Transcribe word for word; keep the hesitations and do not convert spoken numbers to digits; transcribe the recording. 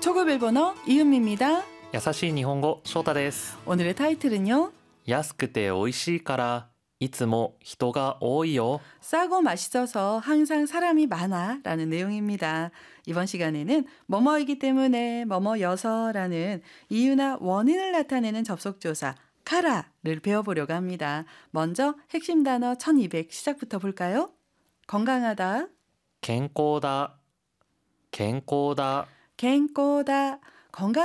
초급 일본어 이은미입니다. 優しい日本語翔太です。 오늘의 타이틀은요. 安くて美味しいからいつも人が多いよ. 싸고 맛있어서 항상 사람이 많아 라는 내용입니다. 이번 시간에는 뭐뭐이기 때문에 뭐뭐여서라는 이유나 원인을 나타내는 접속조사 카라를 배워보려고 합니다. 먼저 핵심 단어 천이백 시작부터 볼까요? 건강하다, 健康だ健康だ健康다 건강